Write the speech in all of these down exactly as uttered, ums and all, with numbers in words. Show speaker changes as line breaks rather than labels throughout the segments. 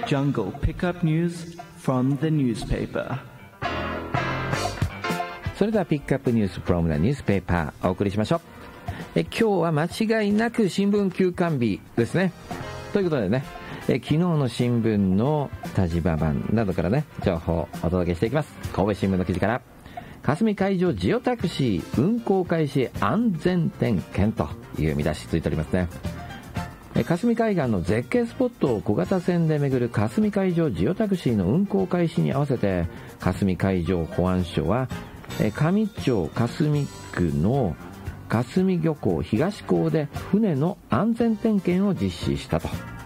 Jungle Pickup News from the newspaper.
それではピックアップニュース from the newspaper お送りしましょう。え今日は間違いなく新聞休刊日ですね。ということでね、え昨日の新聞の立場版などからね情報をお届けしていきます。神戸新聞の記事から、霞海上ジオタクシー運行開始安全点検という見出しついておりますね。霞海岸の絶景スポットを小型船で巡る霞海上ジオタクシーの運行開始に合わせて、霞海上保安署は上町霞区の霞漁港東港で船の安全点検を実施したと。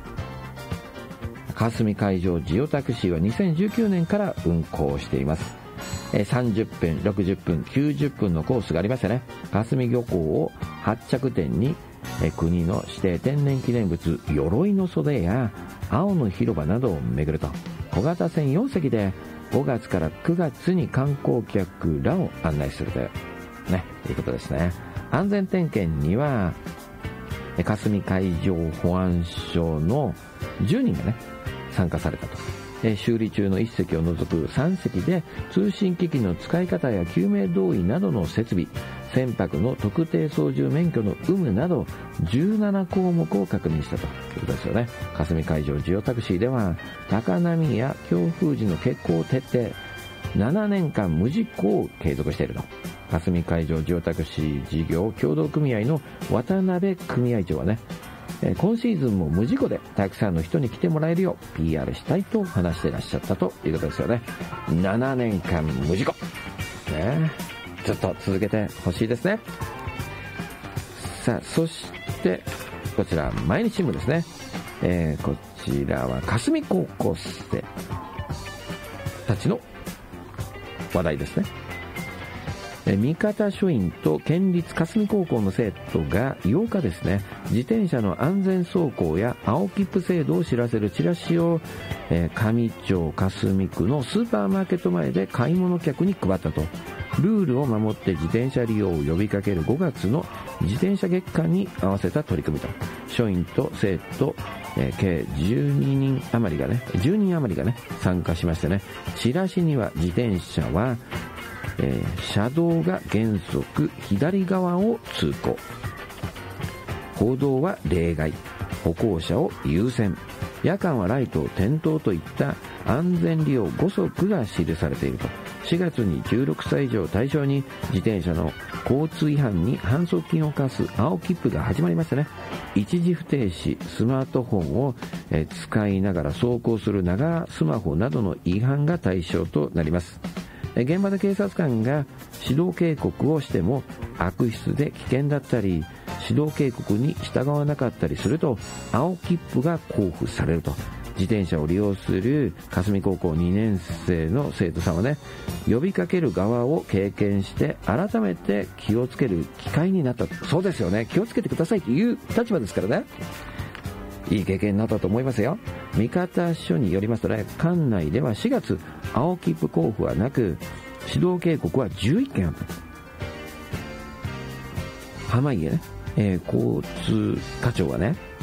霞海上ジオタクシーはにせんじゅうきゅうねんから運行しています。さんじゅっぷん、ろくじゅっぷん、きゅうじゅっぷんのコースがありましてね、霞漁港を発着点に国の指定天然記念物鎧の袖や青の広場などを巡ると、小型船よん隻でごがつからくがつに観光客らを案内するというね、いうことですね。安全点検には霞海上保安署のじゅうにんがね参加されたと。修理中のいっ隻を除くさん隻で通信機器の使い方や救命胴衣などの設備、船舶の特定操縦免許の有無などじゅうななこうもくを確認したということですよね。霞海上ジオタクシーでは高波や強風時の欠航を徹底、ななねんかん無事故を継続していると。霞海上ジオタクシー事業協同組合の渡辺組合長はね、今シーズンも無事故でたくさんの人に来てもらえるよう ピーアール したいと話していらっしゃったということですよね。ななねんかん無事故、ね、ずっと続けてほしいですね。さあ、そしてこちら毎日新聞ですね。えー、こちらは霞高校生たちの話題ですね。三方書院と県立霞高校の生徒がようかですね、自転車の安全走行や青切符制度を知らせるチラシを、えー、上町霞区のスーパーマーケット前で買い物客に配ったと。ルールを守って自転車利用を呼びかけるごがつの自転車月間に合わせた取り組みと。書院と生徒、えー、計じゅうににん余りがねじゅうにん余りがね参加しましてね、チラシには自転車はえー、車道が原則左側を通行、歩道は例外、歩行者を優先、夜間はライトを点灯といった安全利用ごそくが記されていると。しがつにじゅうろくさい以上を対象に自転車の交通違反に反則金を課す青切符が始まりましたね。一時不停止、スマートフォンを使いながら走行するながらスマホなどの違反が対象となります。現場で警察官が指導警告をしても悪質で危険だったり指導警告に従わなかったりすると青切符が交付されると。自転車を利用する霞高校にねん生の生徒さんはね、呼びかける側を経験して改めて気をつける機会になったと。そうですよね、気をつけてくださいという立場ですからね、いい経験になったと思いますよ。三方署によりますとね、管内ではしがつ青切符交付はなく指導警告はじゅういっけんあったと。濱家ね、えー、交通課長はね、